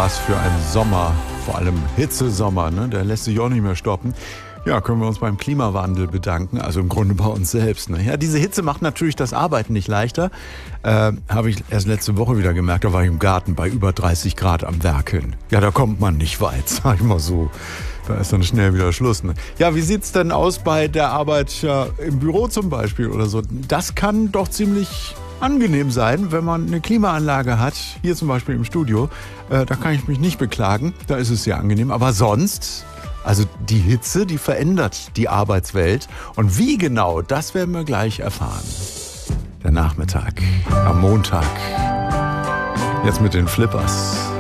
Was für ein Sommer, vor allem Hitzesommer, ne? Der lässt sich auch nicht mehr stoppen. Ja, können wir uns beim Klimawandel bedanken, also im Grunde bei uns selbst. Ne? Ja, diese Hitze macht natürlich das Arbeiten nicht leichter. Habe ich erst letzte Woche wieder gemerkt, da war ich im Garten bei über 30 Grad am Werkeln. Ja, da kommt man nicht weit, sag ich mal so. Da ist dann schnell wieder Schluss. Ne? Ja, wie sieht's denn aus bei der Arbeit ja, im Büro zum Beispiel oder so? Das kann doch ziemlich angenehm sein, wenn man eine Klimaanlage hat. Hier zum Beispiel im Studio. Da kann ich mich nicht beklagen. Da ist es sehr angenehm. Aber sonst... Also die Hitze, die verändert die Arbeitswelt. Und wie genau, das werden wir gleich erfahren. Der Nachmittag am Montag. Jetzt mit den Flippers.